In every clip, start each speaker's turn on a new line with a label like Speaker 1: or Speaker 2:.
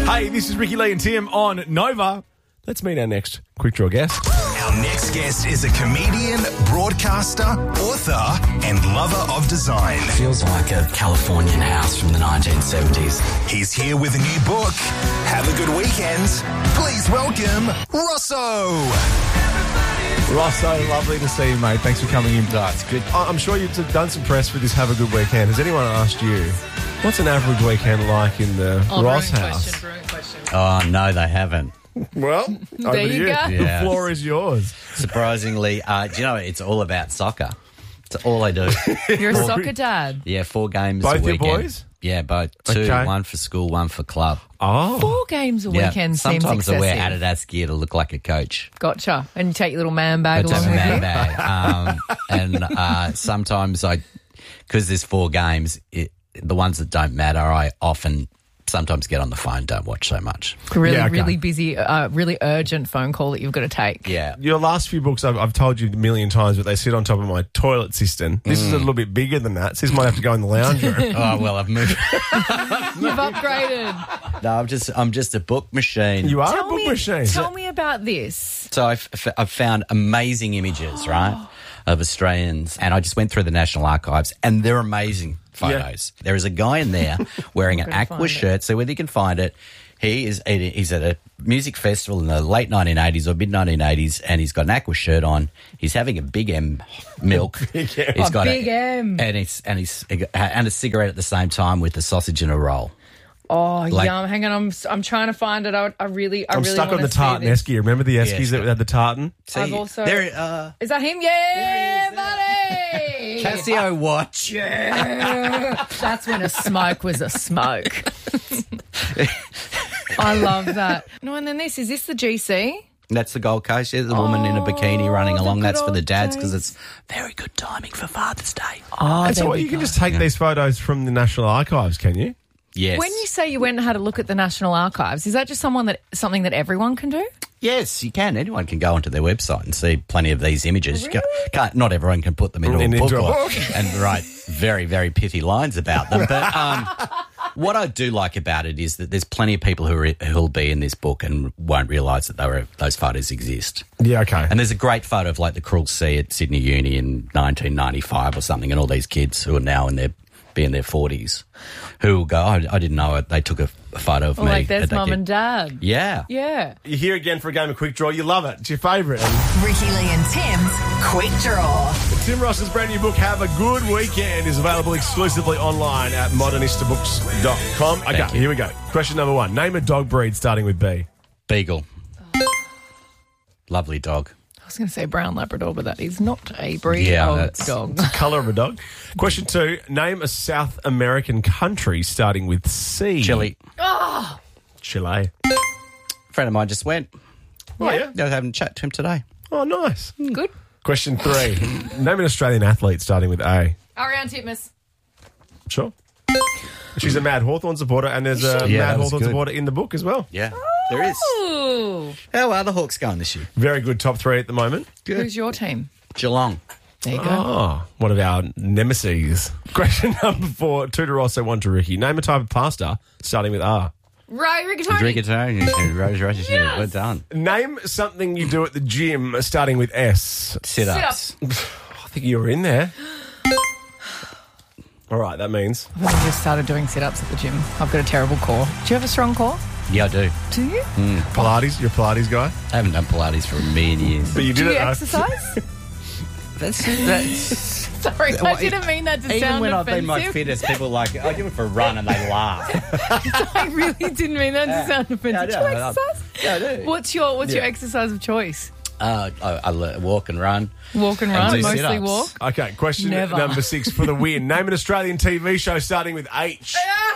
Speaker 1: Hey, this is Ricky Lee and Tim on Nova. Let's meet our next Quick Draw guest.
Speaker 2: Our next guest is a comedian, broadcaster, author, and lover of design.
Speaker 3: Feels like a Californian house from the 1970s.
Speaker 2: He's here with a new book. Have a good weekend. Please welcome Rosso.
Speaker 1: Rosso, lovely to see you, mate. Thanks for coming in.
Speaker 3: It's good.
Speaker 1: I'm sure you've done some press for this Have a Good Weekend. Has anyone asked you, what's an average weekend like in the Ross house?
Speaker 4: Brilliant question.
Speaker 3: Oh, no, they haven't.
Speaker 1: Well, over to
Speaker 4: you go.
Speaker 1: The floor is yours.
Speaker 3: Surprisingly, do you know, it's all about soccer. It's all I do.
Speaker 4: You're a soccer dad.
Speaker 3: Yeah, 4 games
Speaker 1: Both
Speaker 3: a
Speaker 1: your
Speaker 3: weekend.
Speaker 1: boys?
Speaker 3: Yeah, both. 2,
Speaker 1: Okay.
Speaker 3: 1 for school, 1 for club.
Speaker 1: Oh.
Speaker 4: 4 games a
Speaker 3: Yeah,
Speaker 4: weekend seems
Speaker 3: sometimes I
Speaker 4: excessive.
Speaker 3: wear Adidas gear to look like a coach.
Speaker 4: Gotcha. And you take your little man bag
Speaker 3: Let's have
Speaker 4: along
Speaker 3: a
Speaker 4: with
Speaker 3: man
Speaker 4: you.
Speaker 3: bag. And sometimes because there's 4 games, the ones that don't matter, I often sometimes get on the phone, don't watch so much.
Speaker 4: Really busy, really urgent phone call that you've got to take.
Speaker 3: Yeah.
Speaker 1: Your last few books, I've told you a million times, but they sit on top of my toilet cistern. This is a little bit bigger than that, so this might have to go in the lounge room.
Speaker 3: Oh, well, I've moved.
Speaker 4: You've upgraded.
Speaker 3: No, I'm just a book machine.
Speaker 1: You are a book machine.
Speaker 4: Tell me about this.
Speaker 3: So I've found amazing images, right, of Australians, and I just went through the National Archives, and they're amazing photos. There is a guy in there wearing an
Speaker 4: Gotta
Speaker 3: Aqua
Speaker 4: find
Speaker 3: shirt, so whether you can find it, he's at a music festival in the late 1980s or mid-1980s, and he's got an Aqua shirt on. He's having a Big M milk. He's got
Speaker 4: Big M.
Speaker 3: and a cigarette at the same time with a sausage and a roll.
Speaker 4: Oh,
Speaker 3: Like-
Speaker 4: yum. Hang on, I'm trying to find it. I really
Speaker 1: I'm stuck on
Speaker 4: wanna
Speaker 1: the
Speaker 4: see
Speaker 1: tartan
Speaker 4: this.
Speaker 1: esky. Remember the eskies
Speaker 3: Yeah,
Speaker 1: that had the tartan?
Speaker 3: See,
Speaker 4: I've also-
Speaker 3: there,
Speaker 4: Is that him? Yeah, buddy.
Speaker 3: Casio watch.
Speaker 4: That's when a smoke was a smoke. I love that. No, and then is this the GC?
Speaker 3: That's the Gold Coast. There's a woman in a bikini running
Speaker 4: the
Speaker 3: along.
Speaker 4: good
Speaker 3: That's for the
Speaker 4: old
Speaker 3: dads because
Speaker 4: days.
Speaker 3: it's very good timing for Father's Day.
Speaker 4: Oh,
Speaker 1: And so what, you can just take these photos from the National Archives, can you?
Speaker 3: Yes.
Speaker 4: When you say you went and had a look at the National Archives, is that just something that everyone can do?
Speaker 3: Yes, you can. Anyone can go onto their website and see plenty of these images. You not everyone can put them into a book and write very, very pithy lines about them. But what I do like about it is that there's plenty of people who'll be in this book and won't realise that those photos exist.
Speaker 1: Yeah, okay.
Speaker 3: And there's a great photo of like the Cruel Sea at Sydney Uni in 1995 or something, and all these kids who are now in their 40s who will go, I didn't know it. They took a photo of me.
Speaker 4: Like there's
Speaker 3: at that
Speaker 4: mum
Speaker 3: kid.
Speaker 4: and dad.
Speaker 3: Yeah.
Speaker 4: Yeah.
Speaker 1: You're here again for a game of Quick Draw. You love it. It's your favourite.
Speaker 5: Ricky Lee and Tim's Quick Draw.
Speaker 1: Tim Ross's brand new book, Have a Good Weekend, is available exclusively online at modernistabooks.com. Okay,
Speaker 3: Thank you.
Speaker 1: here we go. Question number 1. Name a dog breed starting with B.
Speaker 3: Beagle. Lovely dog.
Speaker 4: I was going to say brown Labrador, but that is not a breed
Speaker 3: Yeah,
Speaker 4: of
Speaker 3: that's-
Speaker 4: dog.
Speaker 1: Colour of a dog. Question 2. Name a South American country starting with C.
Speaker 3: Chile.
Speaker 1: Chile.
Speaker 3: A friend of mine just went.
Speaker 1: Oh, yeah?
Speaker 3: I was having a chat to him today.
Speaker 1: Oh, nice.
Speaker 4: Good.
Speaker 1: Question 3. Name an Australian athlete starting with A.
Speaker 4: Ariane Titmus.
Speaker 1: Sure. She's a Mad Hawthorn supporter, and there's a
Speaker 3: Yeah,
Speaker 1: Mad
Speaker 3: that was
Speaker 1: Hawthorn
Speaker 3: good.
Speaker 1: supporter in the book as well.
Speaker 3: Yeah, there is.
Speaker 4: Ooh.
Speaker 3: How are the Hawks going this year?
Speaker 1: Very good top 3 at the moment.
Speaker 4: Who's your team?
Speaker 3: Geelong.
Speaker 4: There you go.
Speaker 1: Oh, one of our nemesis. Question number 4. 2 to Rosso, 1 to Ricky. Name a type of pasta starting with R.
Speaker 4: Right, Rigatoni.
Speaker 3: Drink it Rose.
Speaker 4: Yes.
Speaker 3: We're done.
Speaker 1: Name something you do at the gym starting with S.
Speaker 3: Sit-ups.
Speaker 1: I think you were in there. All right, that means.
Speaker 4: I've just started doing sit-ups at the gym. I've got a terrible core. Do you have a strong core?
Speaker 3: Yeah, I do.
Speaker 4: Do you?
Speaker 1: Pilates. You're a Pilates guy.
Speaker 3: I haven't done Pilates for a million years.
Speaker 1: But you did
Speaker 4: Do you
Speaker 1: it.
Speaker 4: exercise?
Speaker 3: That's
Speaker 4: Sorry, I didn't mean that to
Speaker 3: even
Speaker 4: sound
Speaker 3: when I've
Speaker 4: offensive.
Speaker 3: been my fittest, people are like, I do it for a run and they laugh.
Speaker 4: I really didn't mean that to sound offensive.
Speaker 3: Yeah,
Speaker 4: Do
Speaker 3: I
Speaker 4: you
Speaker 3: do.
Speaker 4: exercise?
Speaker 3: Yeah, I do.
Speaker 4: What's your exercise of choice?
Speaker 3: I walk and run.
Speaker 4: Walk and
Speaker 3: And
Speaker 4: run,
Speaker 3: do
Speaker 4: mostly
Speaker 3: sit-ups.
Speaker 4: walk.
Speaker 1: Okay, question
Speaker 4: Never.
Speaker 1: number 6 for the win. Name an Australian TV show starting with H.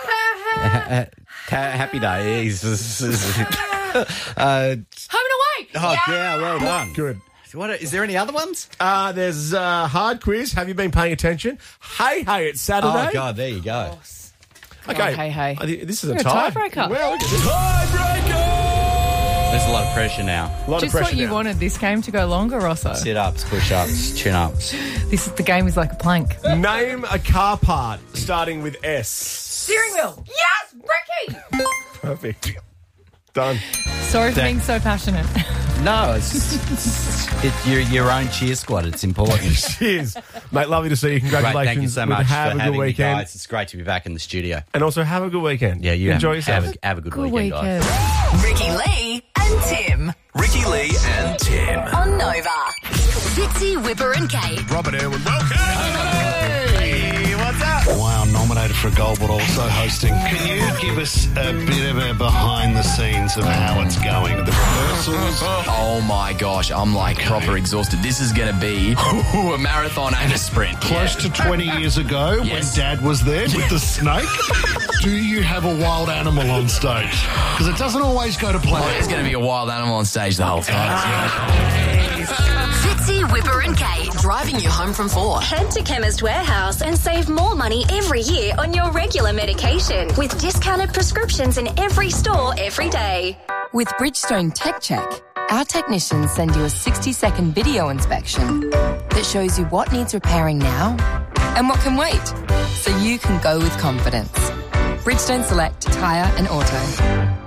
Speaker 3: Happy Days.
Speaker 4: Home and away.
Speaker 3: Oh, yeah, well done.
Speaker 1: Good.
Speaker 3: Is there any other ones?
Speaker 1: There's hard quiz. Have you been paying attention? Hey, it's Saturday.
Speaker 3: Oh, God, there you go.
Speaker 1: Okay.
Speaker 4: Hey.
Speaker 1: I think this is
Speaker 4: You're
Speaker 1: a
Speaker 4: a
Speaker 1: tie.
Speaker 4: tiebreaker.
Speaker 1: Well, look at this. Tiebreaker!
Speaker 3: There's a lot of pressure now.
Speaker 1: A lot
Speaker 4: Just
Speaker 1: of pressure
Speaker 4: what you
Speaker 1: now.
Speaker 4: wanted this game to go longer, Rosso.
Speaker 3: Sit-ups, push-ups, chin-ups.
Speaker 4: The game is like a plank.
Speaker 1: Name a car part starting with S.
Speaker 4: Steering wheel. Yes, Ricky.
Speaker 1: Perfect. Done.
Speaker 4: Sorry for being so passionate.
Speaker 3: No, it's your own cheer squad. It's important.
Speaker 1: Cheers. Mate, lovely to see you. Congratulations.
Speaker 3: Great, thank you so much
Speaker 1: Have
Speaker 3: for
Speaker 1: a good
Speaker 3: having me,
Speaker 1: weekend.
Speaker 3: guys. It's great to be back in the studio.
Speaker 1: And also have a good weekend.
Speaker 3: Yeah, you
Speaker 1: enjoy yourself.
Speaker 3: Have a good weekend, guys.
Speaker 5: Ricky Lee and Tim
Speaker 2: Ricky Lee and Tim.
Speaker 5: on Nova. Fitzy, Whipper and Kate.
Speaker 1: Robert Irwin, welcome.
Speaker 2: Hey, what's up?
Speaker 6: Wow, nominated for a gold, but also hosting. Can you give us a bit of a behind the scenes of how it's going? The rehearsals?
Speaker 7: Oh my gosh, I'm like proper exhausted. This is going to be a marathon and a sprint.
Speaker 6: Close to 20 years ago when Dad was there with the snake. Do you have a wild animal on stage? Because it doesn't always go to plan.
Speaker 7: Oh, there's going to be a wild animal on stage the whole time.
Speaker 5: Fitzy, Whipper and Kate.
Speaker 8: Driving you home from 4.
Speaker 9: Head to Chemist Warehouse and save more money every year on your regular medication with discounted prescriptions in every store every day.
Speaker 8: With Bridgestone Tech Check, our technicians send you a 60-second video inspection that shows you what needs repairing now and what can wait, so you can go with confidence. Bridgestone Select Tyre and Auto.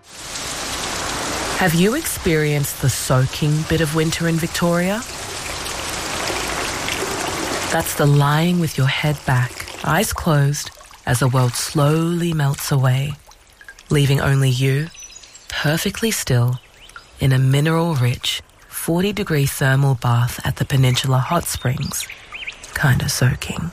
Speaker 10: Have you experienced the soaking bit of winter in Victoria? That's the lying with your head back, eyes closed, as the world slowly melts away, leaving only you, perfectly still, in a mineral-rich, 40-degree thermal bath at the Peninsula Hot Springs, kinda soaking.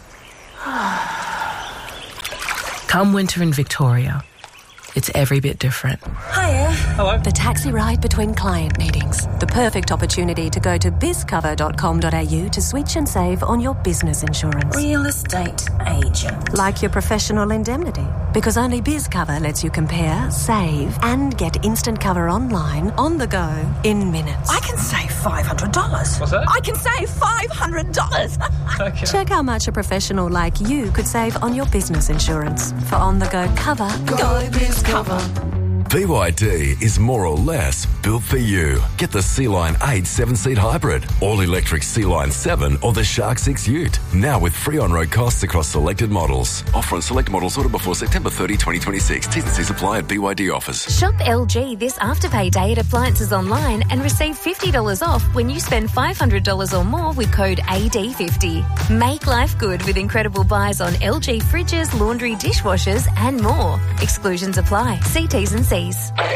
Speaker 10: Come winter in Victoria, it's every bit different.
Speaker 11: Hiya. Hello. The taxi ride between client meetings. The perfect opportunity to go to bizcover.com.au to switch and save on your business insurance.
Speaker 12: Real estate agent.
Speaker 11: Like your professional indemnity. Because only BizCover lets you compare, save, and get instant cover online, on the go, in minutes.
Speaker 12: I can save $500.
Speaker 11: What's that?
Speaker 12: I can save $500.
Speaker 11: Okay. Check how much a professional like you could save on your business insurance. For on-the-go cover, go BizCover.
Speaker 13: BYD is more or less built for you. Get the Sea-Line 8 7-seat hybrid, all-electric Sea-Line 7 or the Shark 6 Ute. Now with free on-road costs across selected models. Offer on select models ordered before September 30, 2026. T's and C's apply at BYD offers.
Speaker 9: Shop LG this Afterpay Day at Appliances Online and receive $50 off when you spend $500 or more with code AD50. Make life good with incredible buys on LG fridges, laundry, dishwashers and more. Exclusions apply. See T's and C's.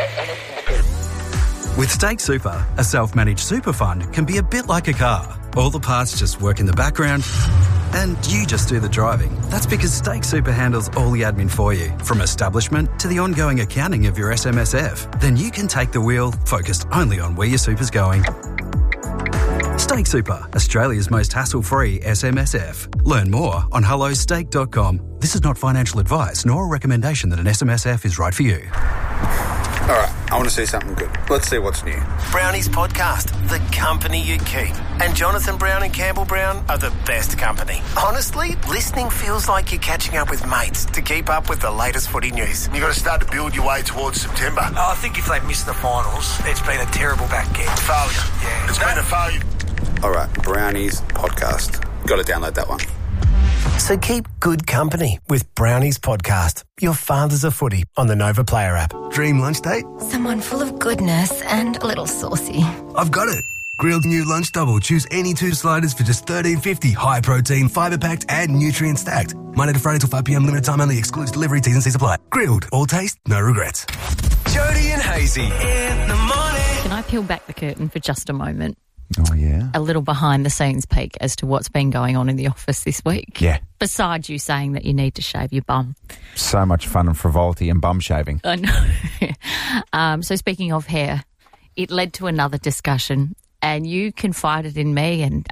Speaker 14: With Stake Super, a self-managed super fund can be a bit like a car. All the parts just work in the background and you just do the driving. That's because Stake Super handles all the admin for you, from establishment to the ongoing accounting of your SMSF. Then you can take the wheel, focused only on where your super's going. Stake Super, Australia's most hassle-free SMSF. Learn more on hellostake.com. This is not financial advice nor a recommendation that an SMSF is right for you.
Speaker 15: All right, I want to see something good. Let's see what's new. Brownie's podcast, the company you keep. And Jonathan Brown and Campbell Brown are the best company. Honestly, listening feels like you're catching up with mates to keep up with the latest footy news. You've got to start to build your way towards September.
Speaker 16: I think if they miss the finals, it's been a terrible back end.
Speaker 15: Failure.
Speaker 16: Yeah.
Speaker 15: It's been a failure. All right, Brownie's podcast. Got to download that one.
Speaker 17: So keep good company with Brownie's podcast. Your father's a footy on the Nova Player app.
Speaker 18: Dream lunch date?
Speaker 19: Someone full of goodness and a little saucy.
Speaker 18: I've got it. Grilled new lunch double. Choose any 2 sliders for just $13.50. High protein, fibre packed and nutrient stacked. Monday to Friday till 5 p.m. Limited time only. Excludes delivery. T's and C's apply. Grilled. All taste, no regrets.
Speaker 2: Jody and Hazy in the morning.
Speaker 4: Can I peel back the curtain for just a moment?
Speaker 20: Oh, yeah.
Speaker 4: A little behind the scenes peek as to what's been going on in the office this week.
Speaker 20: Yeah.
Speaker 4: Besides you saying that you need to shave your bum.
Speaker 20: So much fun and frivolity and bum shaving.
Speaker 4: I know. So speaking of hair, it led to another discussion and you confided in me and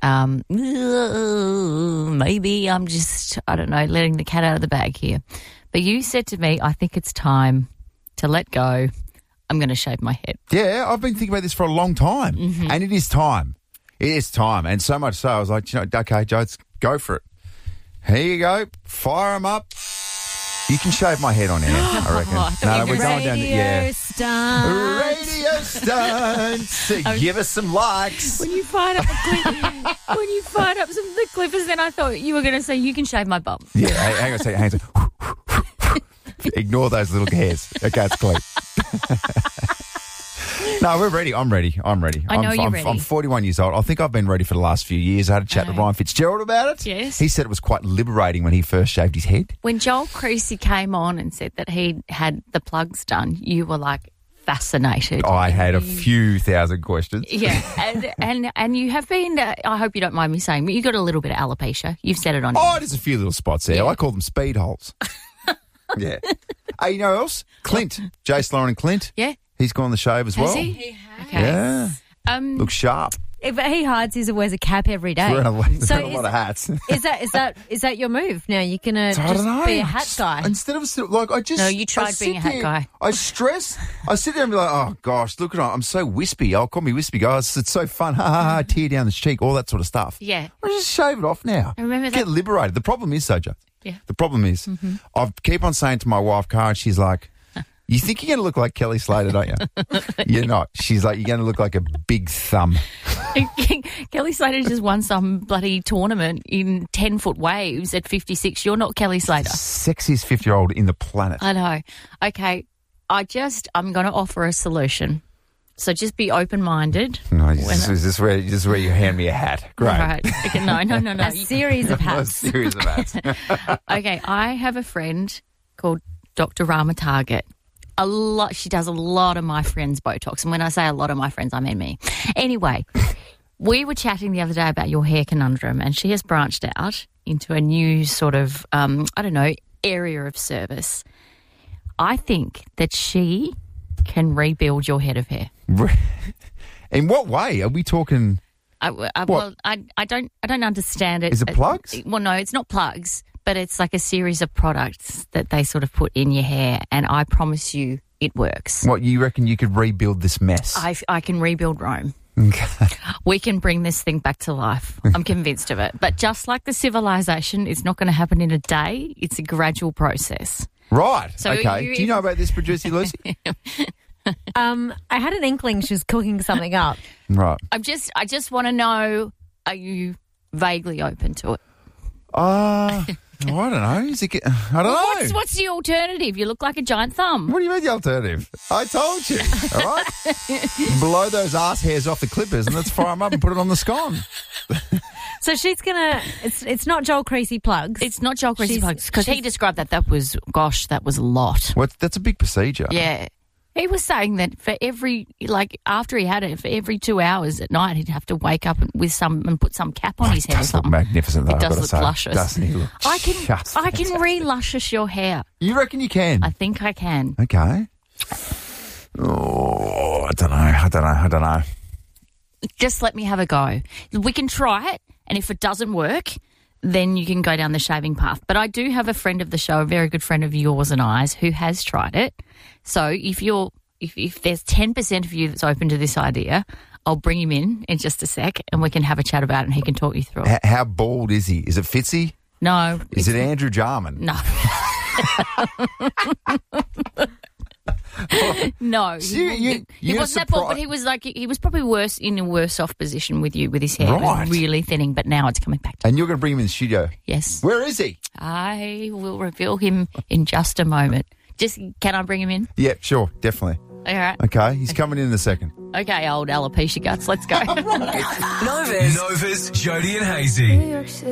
Speaker 4: maybe I'm just, I don't know, letting the cat out of the bag here. But you said to me, I think it's time to let go. I'm going to shave my head.
Speaker 20: Yeah, I've been thinking about this for a long time, and it is time. It is time, and so much so I was like, okay, Joe, let's go for it. Here you go. Fire them up. You can shave my head on air, I reckon.
Speaker 4: We're going down the
Speaker 20: Radio stunts. Give us some likes.
Speaker 4: When you fired up some of the clippers, then I thought you were going to say you can shave my bum.
Speaker 20: Yeah, hang on a second. Ignore those little hairs. Okay, it's clean. No, we're ready. I'm ready.
Speaker 4: I know you're ready.
Speaker 20: I'm 41 years old. I think I've been ready for the last few years. I had a chat with Ryan Fitzgerald about it.
Speaker 4: Yes.
Speaker 20: He said it was quite liberating when he first shaved his head.
Speaker 4: When Joel Creasy came on and said that he had the plugs done, you were like fascinated.
Speaker 20: I had a few thousand questions.
Speaker 4: Yeah, and you have been, I hope you don't mind me saying, but you got a little bit of alopecia. You've said it on
Speaker 20: there's a few little spots there. Yeah. I call them speed holes. Yeah. Hey, you know who else? Clint. Jace Lauren and Clint.
Speaker 4: Yeah.
Speaker 20: He's gone the shave as well.
Speaker 4: Has he? He has. Okay.
Speaker 20: Yeah. Looks sharp.
Speaker 2: But he hides his and wears a cap every day.
Speaker 20: Wearing a lot of hats.
Speaker 2: Is that your move? Now you're gonna just be a hat guy.
Speaker 20: Instead of
Speaker 4: No, you tried being a hat guy.
Speaker 20: I sit there and be like, oh gosh, look at it. I'm so wispy. I'll call me wispy guys. It's so fun. Ha ha ha. Tear down the cheek, all that sort of stuff.
Speaker 4: Yeah.
Speaker 20: I just shave it off now.
Speaker 4: I remember that.
Speaker 20: Get liberated. The problem is, Joe.
Speaker 4: Yeah.
Speaker 20: The problem is, I keep on saying to my wife, Cara, she's like, you think you're going to look like Kelly Slater, don't you? You're not. She's like, you're going to look like a big thumb.
Speaker 4: Kelly Slater just won some bloody tournament in 10-foot waves at 56. You're not Kelly Slater.
Speaker 20: Sexiest 50-year-old in the planet.
Speaker 4: I know. Okay, I'm going to offer a solution. So just be open-minded.
Speaker 20: No, is this where you hand me a hat? Great.
Speaker 4: All right. Okay, no.
Speaker 2: A series of hats.
Speaker 20: A series of hats.
Speaker 4: Okay, I have a friend called Dr. Rama Target. She does a lot of my friends' Botox. And when I say a lot of my friends, I mean me. Anyway, we were chatting the other day about your hair conundrum, and she has branched out into a new sort of, area of service. I think that she can rebuild your head of hair.
Speaker 20: In what way? Are we talking...
Speaker 4: Well, I don't understand it.
Speaker 20: Is it plugs?
Speaker 4: Well, no, it's not plugs. But it's like a series of products that they sort of put in your hair, and I promise you it works.
Speaker 20: What, you reckon you could rebuild this mess?
Speaker 4: I can rebuild Rome.
Speaker 20: Okay.
Speaker 4: We can bring this thing back to life. I'm convinced of it. But just like the civilization, it's not going to happen in a day. It's a gradual process.
Speaker 20: Right.
Speaker 4: So
Speaker 20: okay. Do you know about this, producer Lucy?
Speaker 2: I had an inkling she was cooking something up.
Speaker 20: Right.
Speaker 4: I just want to know, are you vaguely open to it?
Speaker 20: I don't know. I don't know.
Speaker 4: What's the alternative? You look like a giant thumb.
Speaker 20: What do you mean the alternative? I told you. All right? Blow those ass hairs off the clippers and let's fire them up and put it on the scone.
Speaker 2: So she's going to... It's not Joel Creasy plugs.
Speaker 4: It's not Joel Creasy plugs because he described that was a lot.
Speaker 20: That's a big procedure.
Speaker 4: Yeah. He was saying that for after he had it, for every 2 hours at night, he'd have to wake up and put some cap on his head or something.
Speaker 20: Magnificent, though.
Speaker 4: It does look luscious.
Speaker 20: Doesn't he look
Speaker 4: I can re-luscious your hair.
Speaker 20: You reckon you can?
Speaker 4: I think I can.
Speaker 20: Okay. Oh, I don't know.
Speaker 4: Just let me have a go. We can try it, and if it doesn't work, then you can go down the shaving path. But I do have a friend of the show, a very good friend of yours and I's, who has tried it. So if there's 10% of you that's open to this idea, I'll bring him in just a sec and we can have a chat about it and he can talk you through it.
Speaker 20: How bald is he? Is it Fitzy?
Speaker 4: No.
Speaker 20: Is it Andrew Jarman?
Speaker 4: No. No, he wasn't that bald, but he was probably in a worse off position with you with his hair.
Speaker 20: Right.
Speaker 4: It was really thinning, but now it's coming back to
Speaker 20: And you're going to bring him in the studio?
Speaker 4: Yes.
Speaker 20: Where is he?
Speaker 4: I will reveal him in just a moment. Can I bring him in?
Speaker 20: Yeah, sure, definitely.
Speaker 4: All right.
Speaker 20: Okay, he's coming in a second.
Speaker 4: Okay, old alopecia guts, let's go.
Speaker 2: Novus, Jody and Hazy.